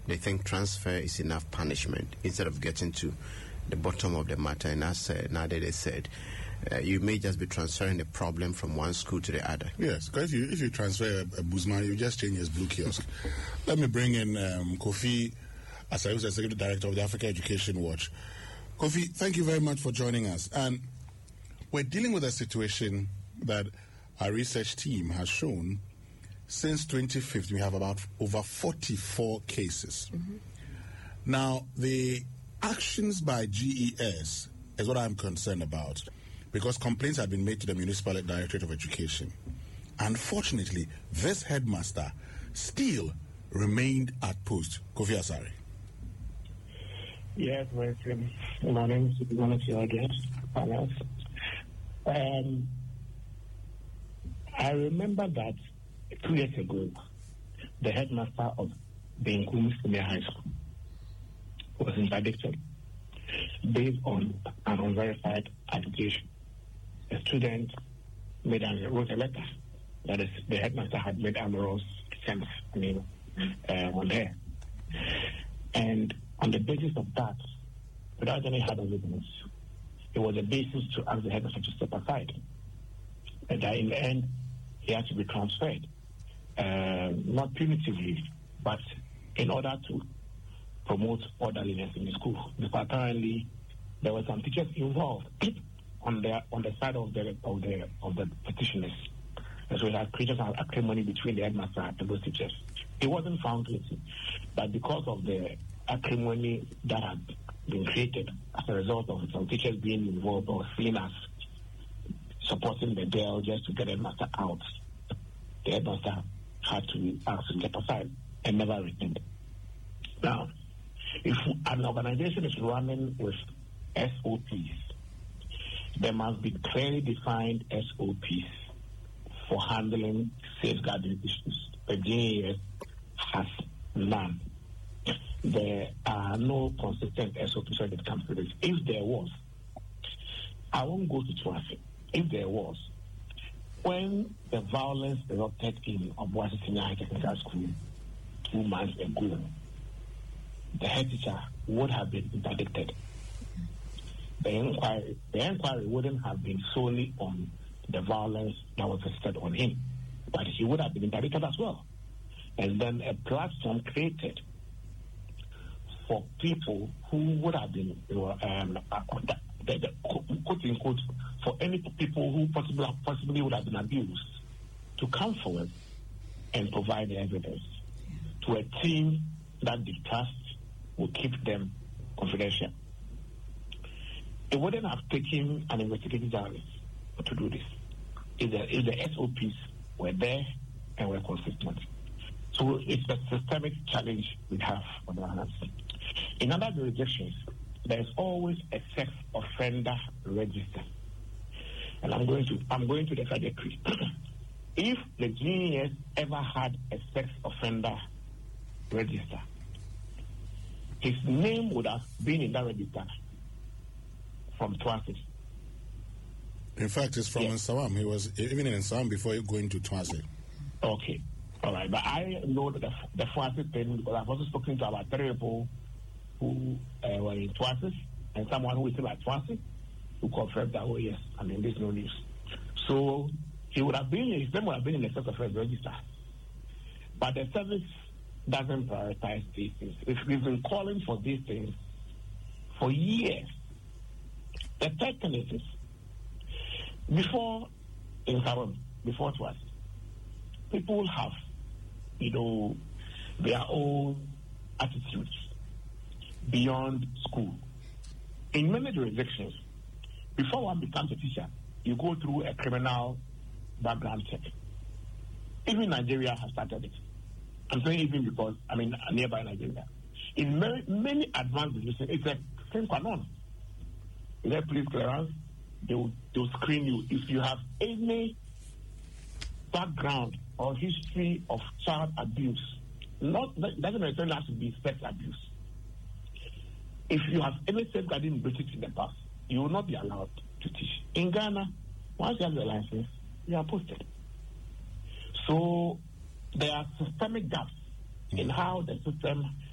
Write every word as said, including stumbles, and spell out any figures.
they think transfer is enough punishment instead of getting to the bottom of the matter. And as uh, Nade said, uh, you may just be transferring the problem from one school to the other. Yes, because if you, if you transfer a, a Boozman, you just change his blue kiosk. Let me bring in um, Kofi, as I was the Executive Director of the Africa Education Watch. Kofi, thank you very much for joining us. And we're dealing with a situation that our research team has shown since twenty fifteen, we have about over forty-four cases. Mm-hmm. Now, the actions by G E S is what I'm concerned about, because complaints have been made to the Municipal Directorate of Education. Unfortunately, this headmaster still remained at post. Kofi Asare. Yes, welcome. My name is one of your guests. Um, I remember that two years ago, the headmaster of Benkum Senior High School was interdicted based on an unverified allegation. A student made a, wrote a letter that is, the headmaster had made amorous sense I mean, uh, on her. And on the basis of that, without any hard evidence, it was a basis to ask the headmaster to step aside. And in the end, he had to be transferred. Uh, not punitively, but in order to promote orderliness in the school. Because apparently there were some teachers involved on the on the side of the of the of the petitioners. And so it had created an acrimony between the headmaster and those teachers. He wasn't found guilty, but because of the acrimony that had been created as a result of some teachers being involved or seen as supporting the girl just to get the headmaster out, the headmaster had to ask to step aside and never returned. Now, if an organization is running with S O Ps, there must be clearly defined S O Ps for handling safeguarding issues. The G E S has none. There are no consistent S O Ps when it comes to this. If there was, I won't go to traffic. If there was, when the violence erupted in Obuasi Senior High Technical School two months ago, the head teacher would have been interdicted. The inquiry, the inquiry wouldn't have been solely on the violence that was visited on him, but he would have been interdicted as well. And then a platform created for people who would have been, you know, um, the, the, the, quote unquote, for any people who possibly, possibly would have been abused to come forward and provide the evidence to a team that they trust will keep them confidential. It wouldn't have taken an investigative journalist to do this if the, if the S O Ps were there and were consistent. So it's a systemic challenge we have on our hands. In other jurisdictions, there's always a sex offender register. And I'm going to I'm going to the trajectory. If the G E S ever had a sex offender register, his name would have been in that register from Twase. In fact, it's from yes. Nsawam. He was even in Nsawam before going to Twase. Okay. All right. But I know that the, the Twase thing because I've also spoken to about three people who uh, were in Twase and someone who is still at Twase who confirmed that, oh, yes, I mean, there's no news. So he would have been, his name would have been in the sex offender register. But the service doesn't prioritize these things. If we've been calling for these things for years, the third thing is this. Before in Sarum, before it was, people have, you know, their own attitudes beyond school. In many jurisdictions, before one becomes a teacher, you go through a criminal background check. Even Nigeria has started it. I'm saying even because, I mean, nearby Nigeria. In many, many advanced jurisdictions, it's a sine qua non. You get police clearance, they will, they will screen you. If you have any background or history of child abuse, not doesn't necessarily have to be sex abuse. If you have any safeguarding breaches in the past, you will not be allowed to teach. In Ghana, once you have your license, you are posted. So there are systemic gaps in how the system